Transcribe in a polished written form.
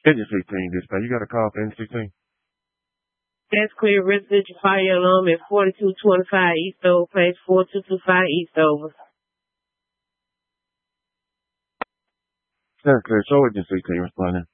Engine 16 dispatch. You got a call for engine 16? That's clear. Residential fire alarm at 4225 Eastover, page 4225 Eastover. That's clear. Show engine 16 responding.